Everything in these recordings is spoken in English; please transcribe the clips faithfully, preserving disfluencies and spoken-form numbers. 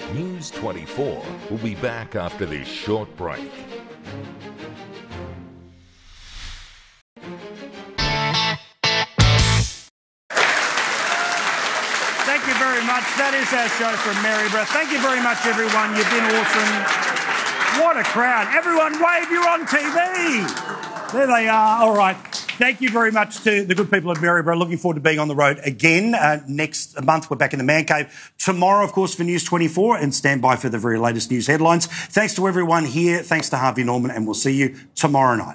News twenty-four will be back after this short break. Thank you very much. That is our show from Maryborough. Thank you very much, everyone. You've been awesome. What a crowd. Everyone wave, you're on T V. There they are. All right. Thank you very much to the good people of Maryborough. Looking forward to being on the road again. Uh, next month, we're back in the Man Cave. Tomorrow, of course, for News twenty-four, and stand by for the very latest news headlines. Thanks to everyone here. Thanks to Harvey Norman, and we'll see you tomorrow night.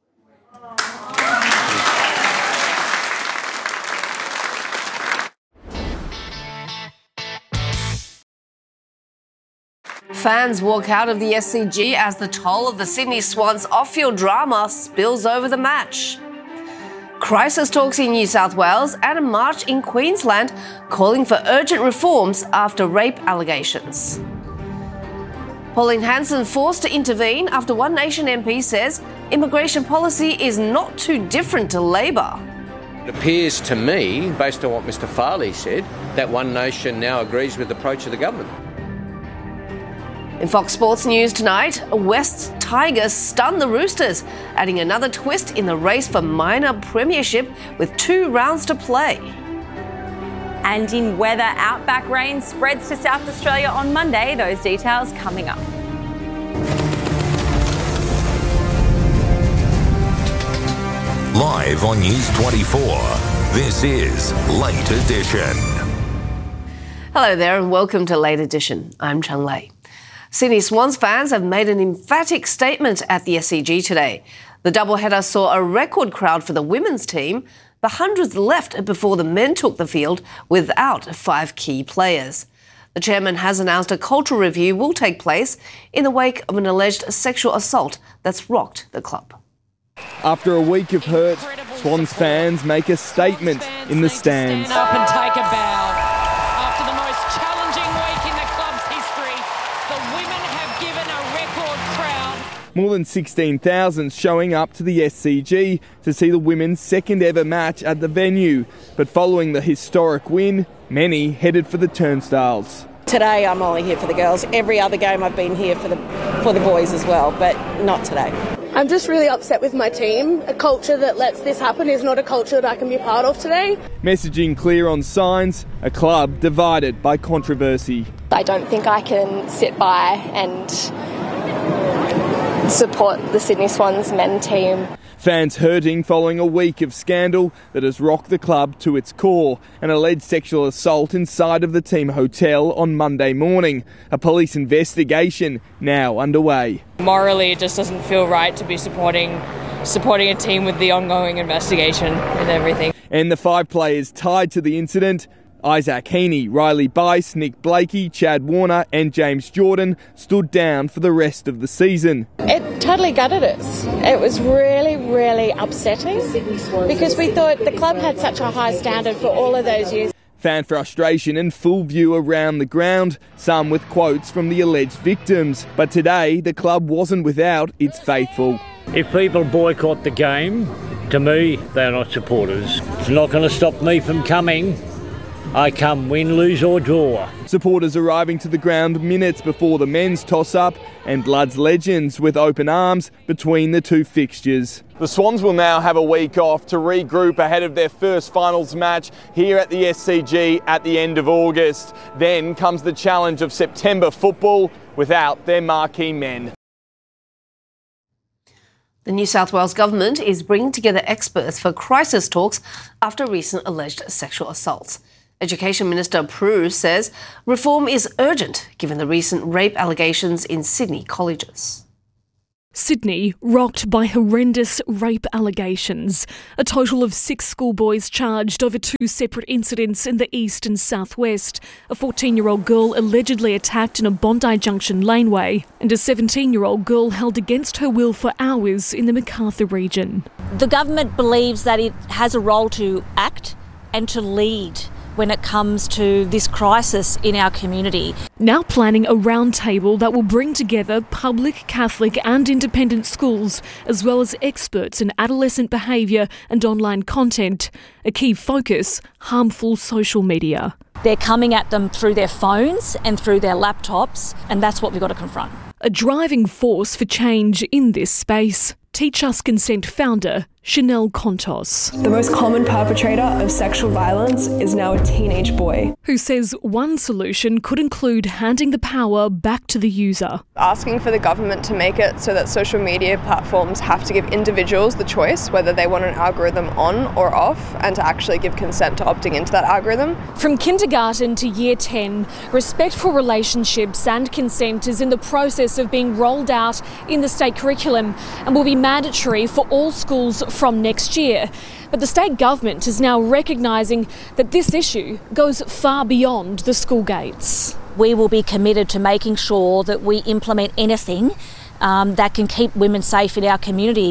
Fans walk out of the S C G as the toll of the Sydney Swans off-field drama spills over the match. Crisis talks in New South Wales and a march in Queensland calling for urgent reforms after rape allegations. Pauline Hanson forced to intervene after One Nation M P says immigration policy is not too different to Labor. It appears to me, based on what Mr Farley said, that One Nation now agrees with the approach of the government. In Fox Sports News tonight, West's Tigers stun the Roosters, adding another twist in the race for minor premiership with two rounds to play. And in weather, outback rain spreads to South Australia on Monday. Those details coming up. Live on News twenty-four, this is Late Edition. Hello there and welcome to Late Edition. I'm Chung Lei. Sydney Swans fans have made an emphatic statement at the S C G today. The doubleheader saw a record crowd for the women's team. The hundreds left before the men took the field without five key players. The chairman has announced a cultural review will take place in the wake of an alleged sexual assault that's rocked the club. After a week of hurt, Swans fans make a statement in the stands. Stand up and take a bow. After the most challenging week in the club's history, the women have given a record crowd. More than sixteen thousand showing up to the S C G to see the women's second ever match at the venue. But following the historic win, many headed for the turnstiles. Today I'm only here for the girls. Every other game I've been here for the for the boys as well, but not today. I'm just really upset with my team. A culture that lets this happen is not a culture that I can be part of today. Messaging clear on signs, a club divided by controversy. I don't think I can sit by and support the Sydney Swans men team. Fans hurting following a week of scandal that has rocked the club to its core. An alleged sexual assault inside of the team hotel on Monday morning. A police investigation now underway. Morally, it just doesn't feel right to be supporting supporting a team with the ongoing investigation and everything. And the five players tied to the incident, Isaac Heaney, Riley Bice, Nick Blakey, Chad Warner and James Jordan, stood down for the rest of the season. It totally gutted us. It was really, really upsetting because we thought the club had such a high standard for all of those years. Fan frustration and full view around the ground, some with quotes from the alleged victims. But today, the club wasn't without its faithful. If people boycott the game, to me, they're not supporters. It's not going to stop me from coming. I come win, lose or draw. Supporters arriving to the ground minutes before the men's toss-up and Bloods legends with open arms between the two fixtures. The Swans will now have a week off to regroup ahead of their first finals match here at the S C G at the end of August. Then comes the challenge of September football without their marquee men. The New South Wales government is bringing together experts for crisis talks after recent alleged sexual assaults. Education Minister Prue says reform is urgent given the recent rape allegations in Sydney colleges. Sydney rocked by horrendous rape allegations. A total of six schoolboys charged over two separate incidents in the east and southwest. A fourteen-year-old girl allegedly attacked in a Bondi Junction laneway, and a seventeen-year-old girl held against her will for hours in the Macarthur region. The government believes that it has a role to act and to lead when it comes to this crisis in our community. Now planning a roundtable that will bring together public, Catholic and independent schools, as well as experts in adolescent behaviour and online content. A key focus, harmful social media. They're coming at them through their phones and through their laptops, and that's what we've got to confront. A driving force for change in this space. Teach Us Consent founder Chanel Contos. The most common perpetrator of sexual violence is now a teenage boy. Who says one solution could include handing the power back to the user. Asking for the government to make it so that social media platforms have to give individuals the choice whether they want an algorithm on or off, and to actually give consent to opting into that algorithm. From kindergarten to year ten, respect for relationships and consent is in the process of being rolled out in the state curriculum and will be mandatory for all schools from next year. But the state government is now recognising that this issue goes far beyond the school gates. We will be committed to making sure that we implement anything um, that can keep women safe in our community.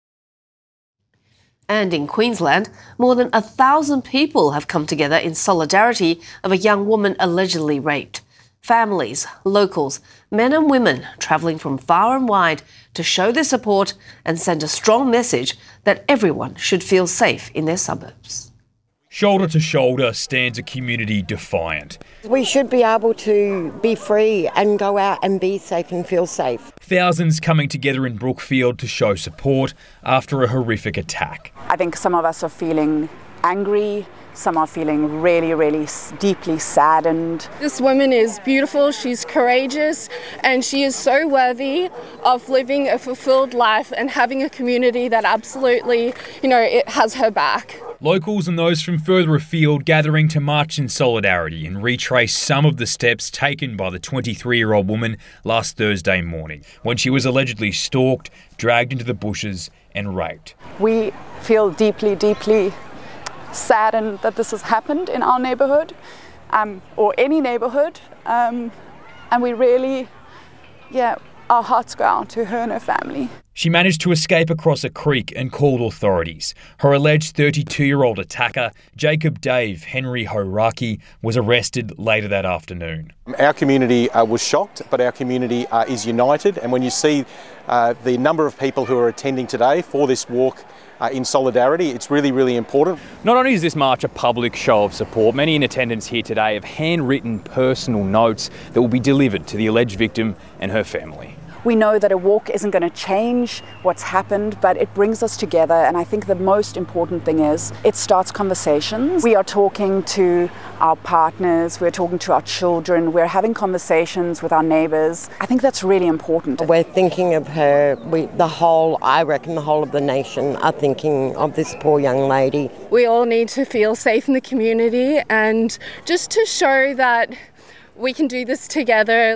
And in Queensland, more than a thousand people have come together in solidarity of a young woman allegedly raped. Families, locals, men and women travelling from far and wide to show their support and send a strong message that everyone should feel safe in their suburbs. Shoulder to shoulder stands a community defiant. We should be able to be free and go out and be safe and feel safe. Thousands coming together in Brookfield to show support after a horrific attack. I think some of us are feeling angry. Some are feeling really, really deeply saddened. This woman is beautiful, she's courageous, and she is so worthy of living a fulfilled life and having a community that absolutely, you know, it has her back. Locals and those from further afield gathering to march in solidarity and retrace some of the steps taken by the twenty-three-year-old woman last Thursday morning, when she was allegedly stalked, dragged into the bushes and raped. We feel deeply, deeply saddened that this has happened in our neighbourhood, um, or any neighbourhood, um, and we really, yeah, our hearts go out to her and her family. She managed to escape across a creek and called authorities. Her alleged thirty-two-year-old attacker, Jacob Dave Henry Horaki, was arrested later that afternoon. Our community uh, was shocked, but our community uh, is united, and when you see uh, the number of people who are attending today for this walk Uh, in solidarity, it's really, really important. Not only is this march a public show of support, many in attendance here today have handwritten personal notes that will be delivered to the alleged victim and her family. We know that a walk isn't going to change what's happened, but it brings us together, and I think the most important thing is it starts conversations. We are talking to our partners, we're talking to our children, we're having conversations with our neighbours. I think that's really important. We're thinking of her, we, the whole, I reckon the whole of the nation are thinking of this poor young lady. We all need to feel safe in the community, and just to show that we can do this together.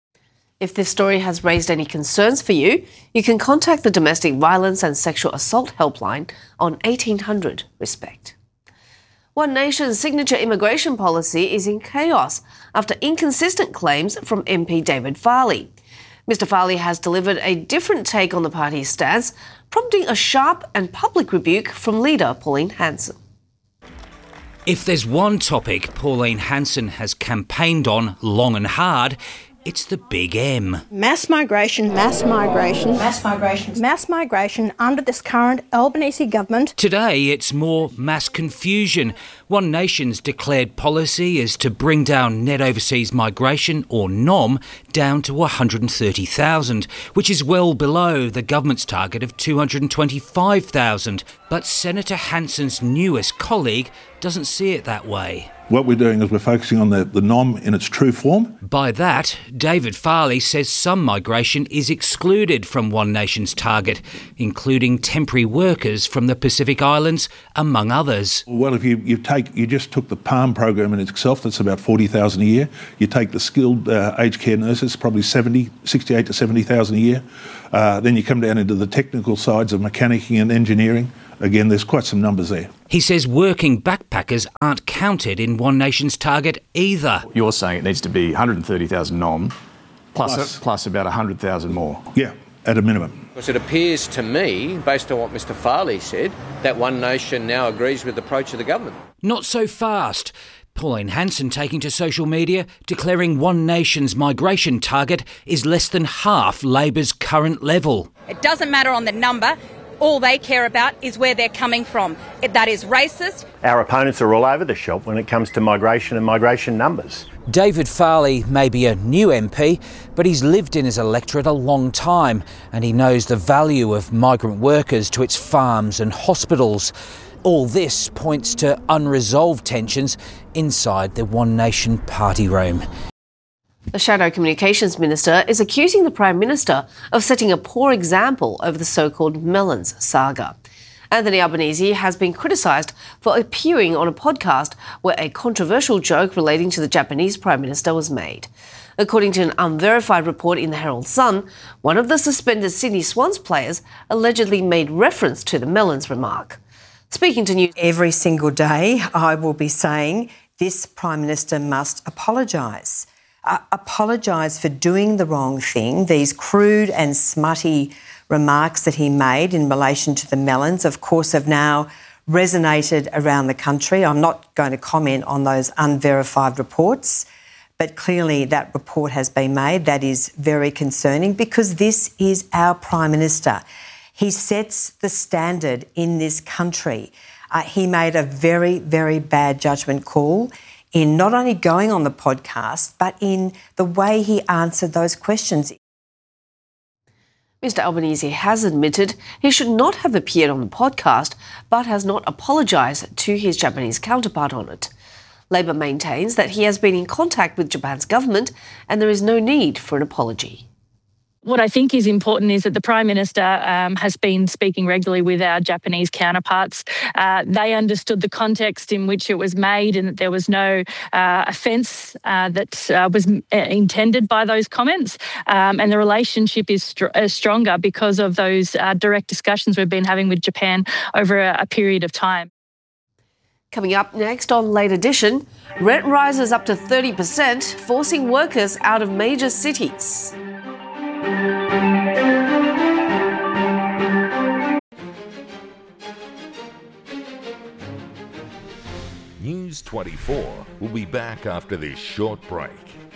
If this story has raised any concerns for you, you can contact the Domestic Violence and Sexual Assault Helpline on eighteen hundred RESPECT. One Nation's signature immigration policy is in chaos after inconsistent claims from M P David Farley. Mister Farley has delivered a different take on the party's stance, prompting a sharp and public rebuke from leader Pauline Hanson. If there's one topic Pauline Hanson has campaigned on long and hard, it's the big M. Mass migration, mass migration, mass migration, mass migration under this current Albanese government. Today, it's more mass confusion. One Nation's declared policy is to bring down net overseas migration, or N O M, down to one hundred thirty thousand, which is well below the government's target of two hundred twenty-five thousand. But Senator Hanson's newest colleague doesn't see it that way. What we're doing is we're focusing on the, the N O M in its true form. By that, David Farley says some migration is excluded from One Nation's target, including temporary workers from the Pacific Islands, among others. Well, if you, you take you just took the PALM program in itself, that's about forty thousand a year. You take the skilled uh, aged care nurses, probably seventy, sixty-eight to seventy thousand a year. Uh, then you come down into the technical sides of mechanicking and engineering. Again, there's quite some numbers there. He says working backpackers aren't counted in One Nation's target either. You're saying it needs to be one hundred thirty thousand N O M plus, Plus. a, plus about one hundred thousand more. Yeah, at a minimum. Because it appears to me, based on what Mister Farley said, that One Nation now agrees with the approach of the government. Not so fast. Pauline Hanson taking to social media, declaring One Nation's migration target is less than half Labor's current level. It doesn't matter on the number. All they care about is where they're coming from. That is racist. Our opponents are all over the shop when it comes to migration and migration numbers. David Farley may be a new M P, but he's lived in his electorate a long time and he knows the value of migrant workers to its farms and hospitals. All this points to unresolved tensions inside the One Nation party room. The Shadow Communications Minister is accusing the Prime Minister of setting a poor example over the so-called Melons saga. Anthony Albanese has been criticised for appearing on a podcast where a controversial joke relating to the Japanese Prime Minister was made. According to an unverified report in the Herald Sun, one of the suspended Sydney Swans players allegedly made reference to the Melons remark. Speaking to News... Every single day I will be saying this Prime Minister must apologise. Uh, apologise for doing the wrong thing. These crude and smutty remarks that he made in relation to the Melons, of course, have now resonated around the country. I'm not going to comment on those unverified reports, but clearly that report has been made. That is very concerning because this is our Prime Minister. He sets the standard in this country. Uh, he made a very, very bad judgment call in not only going on the podcast, but in the way he answered those questions. Mr Albanese has admitted he should not have appeared on the podcast, but has not apologised to his Japanese counterpart on it. Labor maintains that he has been in contact with Japan's government and there is no need for an apology. What I think is important is that the Prime Minister um, has been speaking regularly with our Japanese counterparts. Uh, they understood the context in which it was made and that there was no uh, offence uh, that uh, was intended by those comments. Um, and the relationship is str- uh, stronger because of those uh, direct discussions we've been having with Japan over a, a period of time. Coming up next on Late Edition, rent rises up to thirty percent, forcing workers out of major cities. News twenty-four will be back after this short break.